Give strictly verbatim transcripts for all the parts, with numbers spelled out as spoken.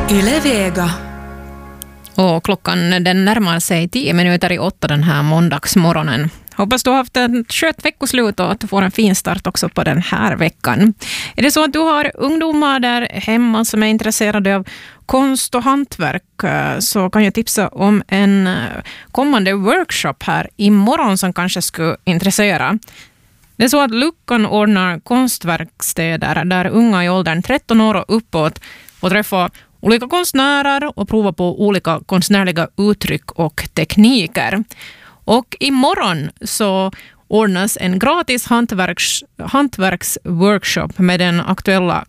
Yle Vega. Och klockan den närmar sig tio minuter i åtta den här måndagsmorgonen. Hoppas du har haft en skönt veckoslut och att du får en fin start också på den här veckan. Är det så att du har ungdomar där hemma som är intresserade av konst och hantverk, så kan jag tipsa om en kommande workshop här imorgon som kanske skulle intressera. Det är så att Luckan ordnar konstverkstäder där unga i åldern tretton år och uppåt får träffa olika konstnärer och prova på olika konstnärliga uttryck och tekniker. Och imorgon så ordnas en gratis hantverks, hantverksworkshop med den aktuella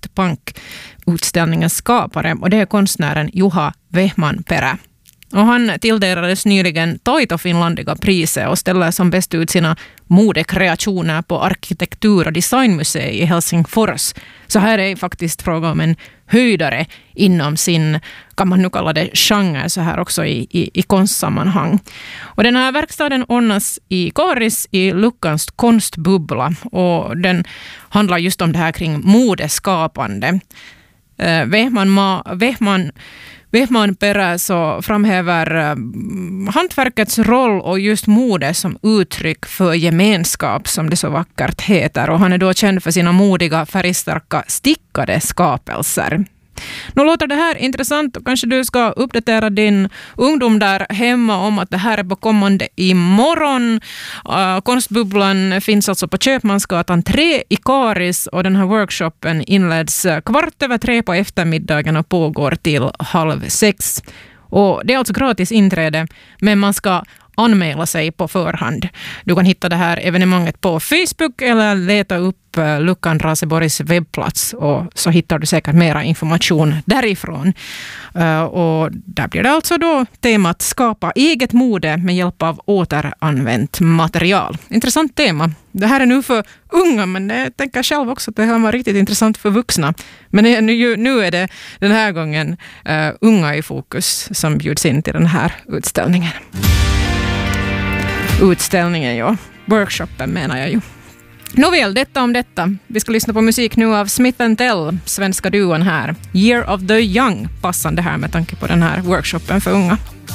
Craftpunk-utställningens skapare, och det är konstnären Juha Vehmanperä. Och han tilldelades nyligen Taito Finlandiga priset och ställer som bäst ut sina modekreationer på arkitektur- och designmuseet i Helsingfors. Så här är faktiskt fråga om en höjdare inom sin, kan man nu kalla det, genre så här också i, i, i konstsammanhang. Och den här verkstaden ordnas i Karis i Luckans konstbubbla, och den handlar just om det här kring modeskapande. Eh, Vehman, Vehman Vehmanperä så framhäver uh, hantverkets roll och just mode som uttryck för gemenskap, som det så vackert heter. Och han är då känd för sina modiga, färgstarka, stickade skapelser. Nu låter det här intressant, och kanske du ska uppdatera din ungdom där hemma om att det här är på kommande imorgon. Uh, konstbubblan finns alltså på Köpmansgatan tre i Karis, och den här workshopen inleds kvart över tre på eftermiddagen och pågår till halv sex. Och det är alltså gratis inträde, men man ska anmäla sig på förhand. Du kan hitta det här evenemanget på Facebook eller leta upp Luckan Raseborgs webbplats, och så hittar du säkert mera information därifrån. Uh, och där blir det alltså då temat skapa eget mode med hjälp av återanvänt material. Intressant tema. Det här är nu för unga, men jag tänker själv också att det här var riktigt intressant för vuxna. Men nu, nu är det den här gången uh, unga i fokus som bjuds in till den här utställningen. Utställningen, ja. Workshopen menar jag ju. Nåväl, detta om detta. Vi ska lyssna på musik nu av Smith and Tell, svenska duon här. Year of the Young, passande här med tanke på den här workshopen för unga.